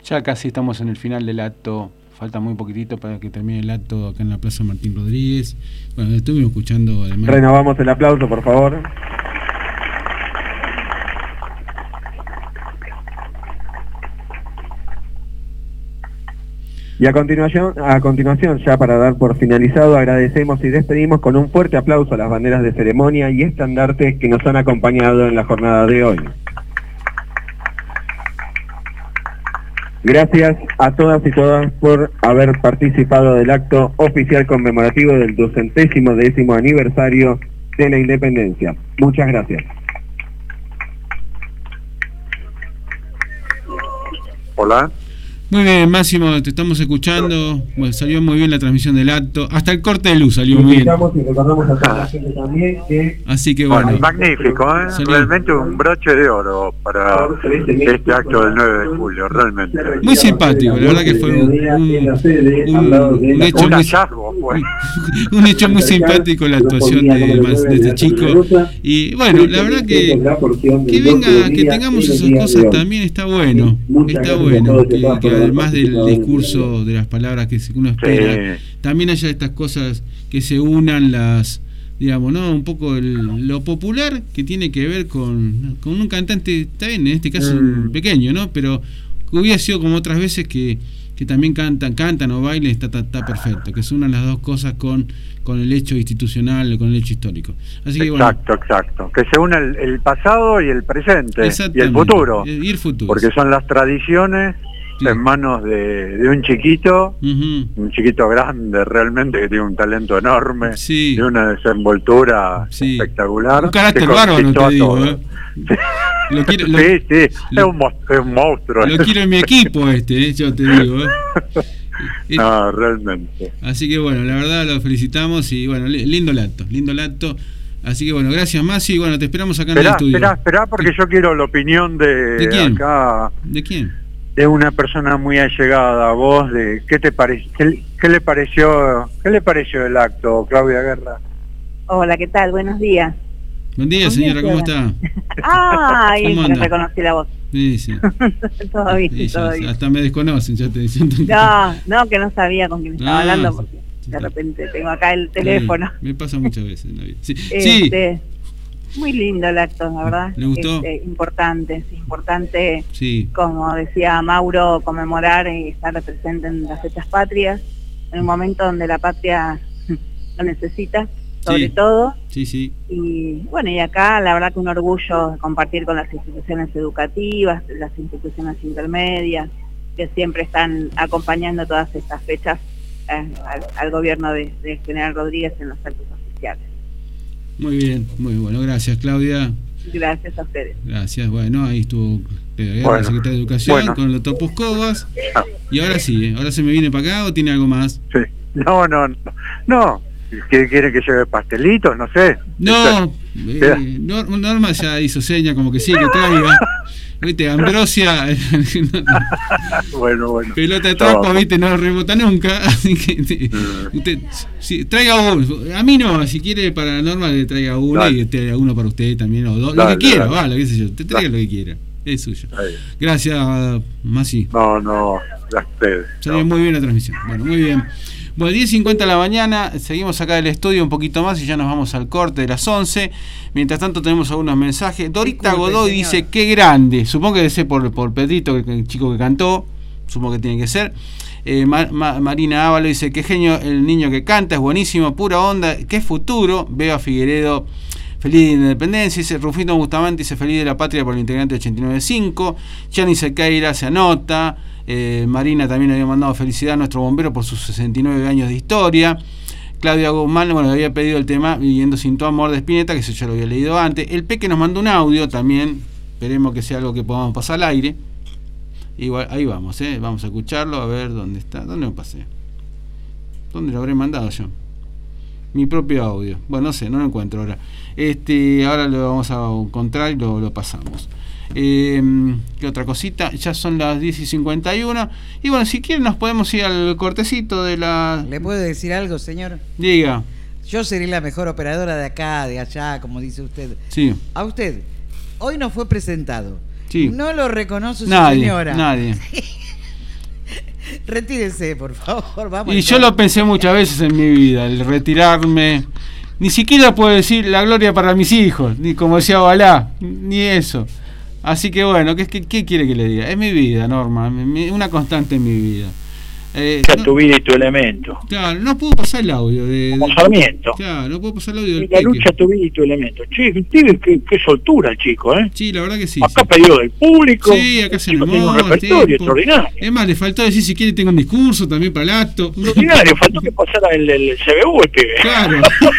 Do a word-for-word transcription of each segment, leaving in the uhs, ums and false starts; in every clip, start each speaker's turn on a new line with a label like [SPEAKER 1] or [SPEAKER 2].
[SPEAKER 1] Ya casi estamos en el final del acto. Falta muy poquitito para que termine el acto acá en la Plaza Martín Rodríguez. Bueno, estuvimos escuchando además.
[SPEAKER 2] Renovamos el aplauso, por favor. Y a continuación, a continuación, ya para dar por finalizado, agradecemos y despedimos con un fuerte aplauso a las banderas de ceremonia y estandartes que nos han acompañado en la jornada de hoy. Gracias a todas y todas por haber participado del acto oficial conmemorativo del ducentésimo décimo aniversario de la independencia. Muchas gracias.
[SPEAKER 3] Hola.
[SPEAKER 1] Muy bien, Máximo, te estamos escuchando. Bueno, salió muy bien la transmisión del acto. Hasta el corte de luz salió muy bien.
[SPEAKER 2] Y recordamos a toda la gente también que...
[SPEAKER 1] Así que bueno.
[SPEAKER 3] Bueno, magnífico, ¿eh?
[SPEAKER 1] Salió.
[SPEAKER 3] Realmente un broche de oro para este acto del nueve de julio, realmente.
[SPEAKER 1] Muy simpático, la verdad que fue un, un, un, un hecho
[SPEAKER 3] Un
[SPEAKER 1] muy,
[SPEAKER 3] hallazgo, pues.
[SPEAKER 1] un hecho muy simpático la actuación de, de este chico. Y bueno, la verdad que que venga, que tengamos esas cosas también está bueno. Está bueno. Que, que además del discurso, de las palabras que uno espera, sí, también haya estas cosas que se unan las, digamos, ¿no? Un poco el, lo popular que tiene que ver con, con un cantante, está bien, en este caso mm. pequeño, ¿no? Pero hubiera sido como otras veces que, que también cantan, cantan o bailan, está, está, está perfecto, que se unan las dos cosas con, con el hecho institucional, con el hecho histórico. Así que,
[SPEAKER 3] exacto, bueno, exacto. Que se una el, el pasado y el presente y el futuro.
[SPEAKER 1] Y el futuro.
[SPEAKER 3] Porque son las tradiciones, sí, en manos de, de un chiquito, uh-huh, un chiquito grande realmente que tiene un talento enorme,
[SPEAKER 1] sí,
[SPEAKER 3] de una desenvoltura, sí, espectacular.
[SPEAKER 1] Un carácter bárbaro, te digo, ¿eh? Lo quiero, lo,
[SPEAKER 3] sí, sí,
[SPEAKER 1] lo,
[SPEAKER 3] es, un, es un monstruo.
[SPEAKER 1] Lo quiero en mi equipo este, ¿eh? Yo te digo, ¿eh?
[SPEAKER 3] No, realmente.
[SPEAKER 1] Así que bueno, la verdad lo felicitamos y bueno, lindo el acto, lindo el acto. Así que bueno, gracias Masi, bueno, te esperamos acá en
[SPEAKER 3] esperá,
[SPEAKER 1] el estudio.
[SPEAKER 3] Esperá, esperá, porque ¿Qué? Yo quiero la opinión de,
[SPEAKER 1] ¿De quién?
[SPEAKER 3] Acá.
[SPEAKER 1] ¿De quién?
[SPEAKER 3] De una persona muy allegada a vos, de qué te parece, qué, qué le pareció, qué le pareció el acto, Claudia Guerra.
[SPEAKER 4] Hola, ¿qué tal? Buenos días.
[SPEAKER 1] Buen día, señora, ¿cómo está?
[SPEAKER 4] Ay, me reconocí la voz.
[SPEAKER 1] Sí, sí.
[SPEAKER 4] Todo bien,
[SPEAKER 1] sí,
[SPEAKER 4] todo
[SPEAKER 1] ya,
[SPEAKER 4] bien.
[SPEAKER 1] Hasta me desconocen, ya te dicen.
[SPEAKER 4] No, no, que no sabía con quién estaba
[SPEAKER 1] ah,
[SPEAKER 4] hablando, porque
[SPEAKER 1] sí,
[SPEAKER 4] de
[SPEAKER 1] sí.
[SPEAKER 4] repente tengo acá el teléfono.
[SPEAKER 1] Sí, me pasa muchas veces en la vida. Sí.
[SPEAKER 4] Este,
[SPEAKER 1] sí.
[SPEAKER 4] Muy lindo el acto, la verdad.
[SPEAKER 1] ¿Le gustó?
[SPEAKER 4] Este, importante, es importante,
[SPEAKER 1] sí,
[SPEAKER 4] como decía Mauro, conmemorar y estar presente en las fechas patrias, en un momento donde la patria lo necesita, sobre
[SPEAKER 1] sí,
[SPEAKER 4] todo.
[SPEAKER 1] Sí, sí.
[SPEAKER 4] Y bueno, y acá la verdad que un orgullo compartir con las instituciones educativas, las instituciones intermedias, que siempre están acompañando todas estas fechas eh, al, al gobierno de, de General Rodríguez en los actos oficiales.
[SPEAKER 1] Muy bien, muy bueno, gracias Claudia.
[SPEAKER 4] Gracias a ustedes.
[SPEAKER 1] Gracias, bueno, ahí estuvo Pedro,
[SPEAKER 3] bueno,
[SPEAKER 1] la secretaria de Educación,
[SPEAKER 3] bueno,
[SPEAKER 1] con los topos Cobas.
[SPEAKER 3] Ah.
[SPEAKER 1] Y ahora sí, ¿eh? ¿Ahora se me viene para acá o tiene algo más?
[SPEAKER 3] Sí. No, no, no. No. ¿Qué quiere que lleve pastelitos? No sé.
[SPEAKER 1] No, eh, Norma ya hizo seña como que sí, que traiga. Viste, Ambrosia.
[SPEAKER 3] Bueno, bueno.
[SPEAKER 1] Pelota de trapo, no, viste, no rebota nunca. Así que usted, sí, traiga uno. A mí no, si quiere para Norma le traiga uno, dale, y traiga uno para usted también, o dos. Dale, lo que quiera, dale, vale, qué sé yo. Te traiga dale, lo que quiera. Es suyo. Gracias, Masi.
[SPEAKER 3] No, no, a ustedes.
[SPEAKER 1] Salió no. muy bien la transmisión. Bueno, muy bien. Bueno, diez cincuenta de la mañana, seguimos acá del estudio un poquito más y ya nos vamos al corte de las once. Mientras tanto tenemos algunos mensajes. Dorita Disculpe, Godoy señor. Dice, qué grande. Supongo que debe ser por, por Pedrito, el chico que cantó. Supongo que tiene que ser. Eh, Ma, Ma, Marina Ávalo dice, qué genio el niño que canta, es buenísimo, pura onda, qué futuro. Veo a Figueredo feliz de independencia. Dice Rufino Bustamante, dice feliz de la patria por el integrante ochenta y nueve punto cinco. Gianni Sequeira se anota. Eh, Marina también había mandado felicidad a nuestro bombero por sus sesenta y nueve años de historia. Claudia Guzmán, bueno, le había pedido el tema Viviendo sin tu amor de Spinetta, que eso ya lo había leído antes. El Peque nos mandó un audio también, esperemos que sea algo que podamos pasar al aire. Igual, ahí vamos, ¿eh? Vamos a escucharlo, a ver dónde está. ¿Dónde lo pasé? ¿Dónde lo habré mandado yo? Mi propio audio. Bueno, no sé, no lo encuentro ahora. Este, ahora lo vamos a encontrar y lo, lo pasamos. Eh, ¿Qué otra cosita? Ya son las diez y cincuenta y uno. Y bueno, si quieren nos podemos ir al cortecito de la...
[SPEAKER 5] ¿Le puedo decir algo, señor?
[SPEAKER 1] Diga.
[SPEAKER 5] Yo seré la mejor operadora de acá, de allá, como dice usted.
[SPEAKER 1] Sí.
[SPEAKER 5] A usted, hoy no fue presentado.
[SPEAKER 1] Sí.
[SPEAKER 5] No lo reconoce su
[SPEAKER 1] nadie,
[SPEAKER 5] señora.
[SPEAKER 1] Nadie.
[SPEAKER 5] Retírese, por favor. Vamos
[SPEAKER 1] y yo lo pensé muchas veces en mi vida, el retirarme. Ni siquiera puedo decir la gloria para mis hijos, ni como decía Balá, ni eso. Así que bueno, ¿qué, qué, qué quiere que le diga? Es mi vida, Norma, mi, una constante en mi vida. Eh,
[SPEAKER 6] ya
[SPEAKER 1] no,
[SPEAKER 6] tu vida y tu elemento.
[SPEAKER 1] Claro, no puedo pasar el audio de,
[SPEAKER 6] como
[SPEAKER 1] de,
[SPEAKER 6] Sarmiento.
[SPEAKER 1] Claro, no puedo pasar el audio del
[SPEAKER 6] la
[SPEAKER 1] Peque.
[SPEAKER 6] lucha, tu vida y tu elemento. Che, qué, qué, qué soltura el chico, ¿eh?
[SPEAKER 1] Sí, la verdad que sí.
[SPEAKER 6] Acá
[SPEAKER 1] sí.
[SPEAKER 6] pedido del público.
[SPEAKER 1] Sí, acá se
[SPEAKER 6] tiene
[SPEAKER 1] enamora,
[SPEAKER 6] un repertorio
[SPEAKER 1] tiempo.
[SPEAKER 6] extraordinario.
[SPEAKER 1] Es más, le faltó decir si quiere tengo un discurso también para el acto.
[SPEAKER 6] Extraordinario, faltó que pasara el, el C B U el pibe.
[SPEAKER 1] Claro.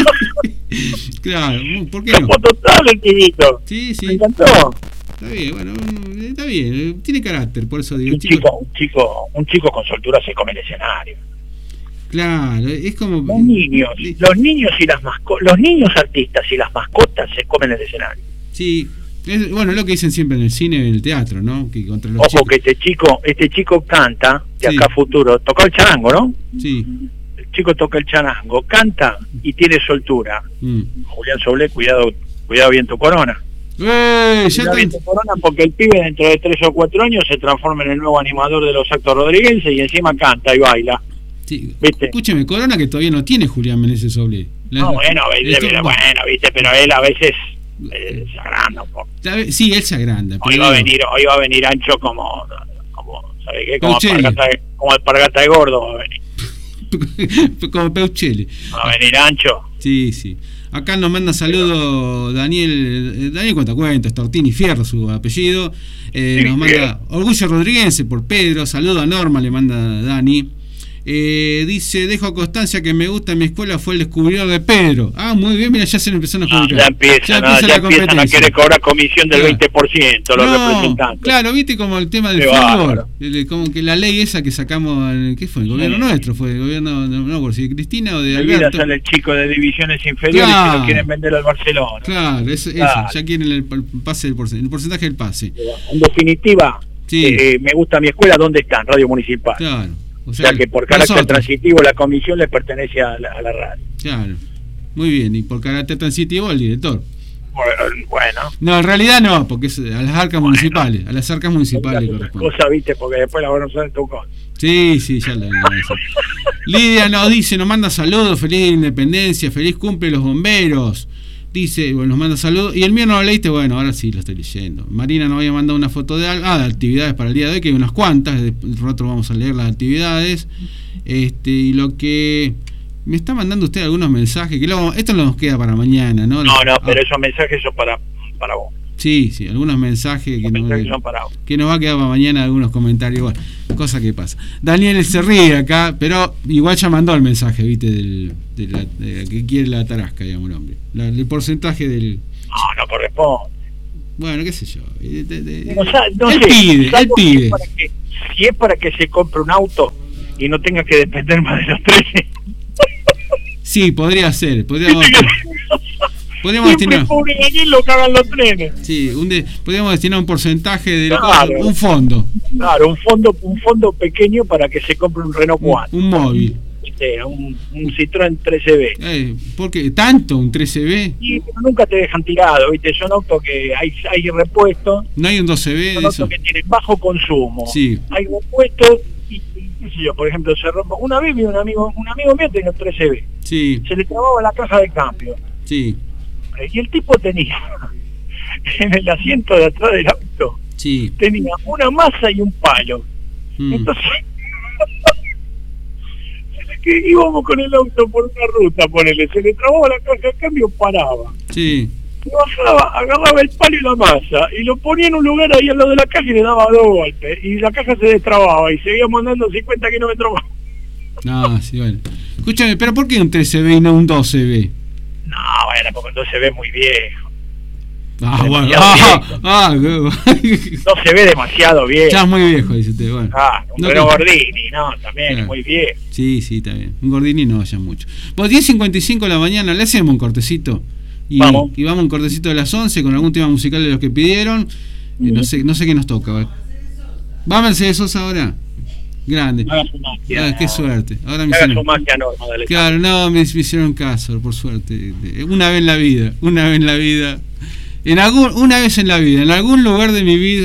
[SPEAKER 1] Claro, ¿por qué no?
[SPEAKER 6] Como total el pibito.
[SPEAKER 1] Sí, sí.
[SPEAKER 6] Me encantó.
[SPEAKER 1] Está bien, bueno, está bien, tiene carácter, por eso digo.
[SPEAKER 6] Un chico, un chico, un chico con soltura se come el escenario.
[SPEAKER 1] Claro, es como
[SPEAKER 6] Los niños, los niños y las mascotas, los niños artistas y las mascotas se comen el escenario.
[SPEAKER 1] Sí, es, bueno, es lo que dicen siempre en el cine y en el teatro, ¿no? Que contra los
[SPEAKER 6] Ojo
[SPEAKER 1] chicos.
[SPEAKER 6] que este chico, este chico canta, de
[SPEAKER 1] Sí.
[SPEAKER 6] acá a futuro, tocó el charango, ¿no?
[SPEAKER 1] Sí.
[SPEAKER 6] El chico toca el charango, canta y tiene soltura.
[SPEAKER 1] Mm.
[SPEAKER 6] Julián Soblé, cuidado, cuidado bien tu corona.
[SPEAKER 1] ¡Eh! Ya
[SPEAKER 6] Cuidado bien
[SPEAKER 1] está.
[SPEAKER 6] tu corona porque el pibe dentro de tres o cuatro años se transforma en el nuevo animador de los actos rodriguenses y encima canta y baila.
[SPEAKER 1] Sí.
[SPEAKER 6] ¿Viste?
[SPEAKER 1] Escúcheme, Corona que todavía no tiene Julián Meneses Soblé. La-
[SPEAKER 6] No, bueno, viste,
[SPEAKER 1] esto-
[SPEAKER 6] pero, bueno, viste, pero él a veces eh, se agranda un poco.
[SPEAKER 1] Sí, él se agranda.
[SPEAKER 6] Hoy
[SPEAKER 1] pero
[SPEAKER 6] va a
[SPEAKER 1] digo,
[SPEAKER 6] venir, hoy va a venir ancho como, como ¿sabe qué? Como
[SPEAKER 1] Peuchelli.
[SPEAKER 6] alpargata, de, como alpargata de gordo va a venir.
[SPEAKER 1] como Peuchelli.
[SPEAKER 6] Va a venir ancho.
[SPEAKER 1] Sí, sí. Acá nos manda saludo Daniel, eh, Daniel Cuentacuentos, Tortini Fierro, su apellido. Eh,
[SPEAKER 6] Sí,
[SPEAKER 1] nos manda Orgullo Rodriguense por Pedro. Saludo a Norma, le manda Dani. Eh, dice, dejo constancia que me gusta en mi escuela fue el descubridor de Pedro. Ah, muy bien, mira, ya se lo empezaron a
[SPEAKER 6] Ah,
[SPEAKER 1] publicar.
[SPEAKER 6] ya empiezan,
[SPEAKER 1] Ya
[SPEAKER 6] ah,
[SPEAKER 1] empieza
[SPEAKER 6] ya
[SPEAKER 1] la
[SPEAKER 6] empiezan a
[SPEAKER 1] competencia.
[SPEAKER 6] querer cobrar comisión del
[SPEAKER 1] Claro.
[SPEAKER 6] veinte por ciento los
[SPEAKER 1] No,
[SPEAKER 6] representantes.
[SPEAKER 1] claro, viste como el tema del
[SPEAKER 6] Qué
[SPEAKER 1] fútbol,
[SPEAKER 6] bárbaro.
[SPEAKER 1] el- como que la ley esa que sacamos, en- ¿qué fue? El gobierno
[SPEAKER 6] Sí.
[SPEAKER 1] nuestro, fue el gobierno, no, no por si de Cristina o de
[SPEAKER 6] Enseguida
[SPEAKER 1] Alberto.
[SPEAKER 6] sale el chico de divisiones inferiores
[SPEAKER 1] Claro.
[SPEAKER 6] que lo quieren vender al Barcelona.
[SPEAKER 1] Claro, eso,
[SPEAKER 6] Claro.
[SPEAKER 1] eso, ya quieren el, el pase del porcentaje, el porcentaje del pase.
[SPEAKER 6] En definitiva,
[SPEAKER 1] Sí.
[SPEAKER 6] eh, me gusta mi escuela, ¿dónde están? Radio Municipal.
[SPEAKER 1] Claro.
[SPEAKER 6] O sea que por carácter
[SPEAKER 1] nosotros,
[SPEAKER 6] transitivo la comisión le pertenece a la, a la radio.
[SPEAKER 1] Claro. Muy bien, y por carácter transitivo al director.
[SPEAKER 6] Bueno,
[SPEAKER 1] No, en realidad no, porque es a las arcas municipales, a las arcas municipales le corresponde.
[SPEAKER 6] cosa, viste, porque después la van a usar en tu cosa.
[SPEAKER 1] Sí, sí, ya lo lo- eso. Lidia nos dice, nos manda saludos, feliz independencia, feliz cumple los bomberos. Dice, bueno, nos manda saludos. Y el mío no lo leíste, bueno, ahora sí lo estoy leyendo. Marina nos había mandado una foto de algo, ah, de actividades para el día de hoy, que hay unas cuantas, de rato vamos a leer las actividades. Este, y lo que me está mandando usted algunos mensajes, que luego, esto no nos queda para mañana, ¿no?
[SPEAKER 6] No, no,
[SPEAKER 1] Ah,
[SPEAKER 6] pero esos mensajes son para, para vos.
[SPEAKER 1] sí, sí, algunos mensajes que
[SPEAKER 6] Los
[SPEAKER 1] nos,
[SPEAKER 6] mensajes son para vos.
[SPEAKER 1] que nos va a quedar para mañana algunos comentarios, bueno, cosa que pasa. Daniel se ríe acá, pero igual ya mandó el mensaje, viste, del, de la, de la que quiere la tarasca, digamos, el hombre. La- el porcentaje del...
[SPEAKER 6] No, no corresponde.
[SPEAKER 1] Bueno, qué sé yo. de- de- de-
[SPEAKER 6] O sea, no
[SPEAKER 1] él
[SPEAKER 6] sé,
[SPEAKER 1] pide, él
[SPEAKER 6] salvo si es
[SPEAKER 1] pide.
[SPEAKER 6] para que- si es para que se compre un auto y no tenga que depender más de los trece.
[SPEAKER 1] Sí, podría ser, podríamos, podríamos
[SPEAKER 6] Siempre
[SPEAKER 1] destinar...
[SPEAKER 6] pobre Daniel lo cagan los trenes.
[SPEAKER 1] Sí, un de- podríamos destinar un porcentaje de la
[SPEAKER 6] Claro.
[SPEAKER 1] cosa, un fondo,
[SPEAKER 6] Claro, un fondo un fondo pequeño para que se compre un Renault
[SPEAKER 1] un,
[SPEAKER 6] cuatro,
[SPEAKER 1] un móvil.
[SPEAKER 6] ¿viste? un, un Citroën trece B.
[SPEAKER 1] Eh, ¿Por qué? ¿Tanto? ¿Un trece B?
[SPEAKER 6] Y pero nunca te dejan tirado, ¿viste? Son autos que hay, hay repuestos,
[SPEAKER 1] ¿No hay un doce B
[SPEAKER 6] son
[SPEAKER 1] de
[SPEAKER 6] autos
[SPEAKER 1] eso?
[SPEAKER 6] que tienen bajo consumo.
[SPEAKER 1] Sí.
[SPEAKER 6] Hay repuestos y, y, qué sé yo, por ejemplo, se rompe. Una vez vi un amigo, un amigo mío tenía un trece B,
[SPEAKER 1] Sí,
[SPEAKER 6] se le trababa la caja de cambio.
[SPEAKER 1] sí,
[SPEAKER 6] Y el tipo tenía en el asiento de atrás del auto,
[SPEAKER 1] sí.
[SPEAKER 6] tenía una masa y un palo.
[SPEAKER 1] Mm.
[SPEAKER 6] Entonces, que íbamos con el auto por una ruta, ponele, se le trababa la caja de cambio, paraba.
[SPEAKER 1] Sí.
[SPEAKER 6] Y bajaba, agarraba el palo y la masa, y lo ponía en un lugar ahí al lado de la caja y le daba dos golpes. Y la caja se destrababa y seguíamos andando cincuenta kilómetros más.
[SPEAKER 1] No, sí, bueno. Escúchame, pero ¿por qué un trece B y no un doce B?
[SPEAKER 6] No, bueno, porque entonces se ve muy viejo.
[SPEAKER 1] Ah, bueno.
[SPEAKER 6] Demasiado
[SPEAKER 1] Ah,
[SPEAKER 6] viejo.
[SPEAKER 1] ah,
[SPEAKER 6] No se ve demasiado viejo.
[SPEAKER 1] ya es muy viejo, dice usted. Bueno.
[SPEAKER 6] Ah, un
[SPEAKER 1] No,
[SPEAKER 6] Renault
[SPEAKER 1] que-
[SPEAKER 6] Gordini, no, también
[SPEAKER 1] Claro.
[SPEAKER 6] es muy viejo.
[SPEAKER 1] Sí, sí, está bien. Un Gordini no, ya mucho. Pues diez cincuenta y cinco de la mañana, le hacemos un cortecito. Y
[SPEAKER 6] Vamos.
[SPEAKER 1] y vamos un cortecito de las once con algún tema musical de los que pidieron. Eh, no sé no sé qué nos toca. ¿Vale? ¿Va Mercedes Sosa ahora? Grande.
[SPEAKER 6] Haga su magia.
[SPEAKER 1] Ah, qué suerte. Ahora me
[SPEAKER 6] Haga su
[SPEAKER 1] hicieron...
[SPEAKER 6] magia, Norma, dale.
[SPEAKER 1] Claro, no, me, me hicieron caso, por suerte. Una vez en la vida, una vez en la vida. En algún, una vez en la vida, en algún lugar de mi vida,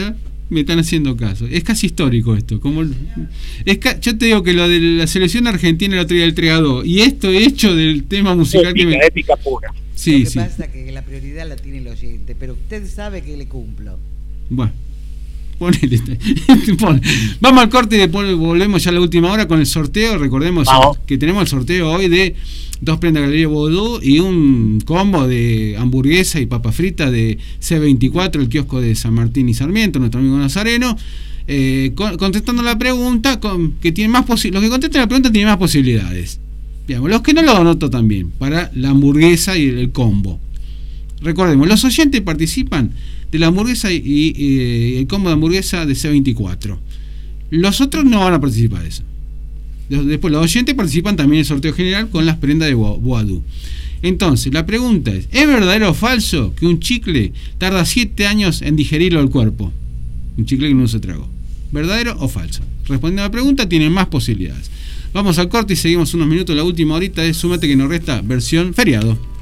[SPEAKER 1] Me están haciendo caso. Es casi histórico esto. Como el, es ca, yo te digo que lo de la selección argentina el otro día del tres a dos y esto hecho del tema musical
[SPEAKER 6] épica,
[SPEAKER 1] que me...
[SPEAKER 6] épica pura.
[SPEAKER 1] Sí,
[SPEAKER 5] Lo que
[SPEAKER 1] sí.
[SPEAKER 5] pasa es que la prioridad la tiene el oyente, pero usted sabe que le cumplo.
[SPEAKER 1] Bueno. Ponele, pon. Vamos al corte y después volvemos ya a la última hora con el sorteo. Recordemos
[SPEAKER 6] Vamos.
[SPEAKER 1] que tenemos el sorteo hoy de dos prendas de Galería Vodú y un combo de hamburguesa y papa frita de C veinticuatro, el kiosco de San Martín y Sarmiento, nuestro amigo Nazareno. Eh, con, contestando la pregunta, con, que tiene más posi- los que contestan la pregunta tienen más posibilidades. Digamos, los que no lo anoto también, para la hamburguesa y el, el combo. Recordemos, los oyentes participan de la hamburguesa y, y, y el combo de hamburguesa de C veinticuatro. Los otros no van a participar de eso. Después los oyentes participan también en el sorteo general con las prendas de Boadú. Entonces, la pregunta es, ¿es verdadero o falso que un chicle tarda siete años en digerirlo al cuerpo? Un chicle que no se tragó. ¿Verdadero o falso? Respondiendo a la pregunta, tienen más posibilidades. Vamos al corte y seguimos unos minutos. La última horita de Súmate que nos resta, versión feriado.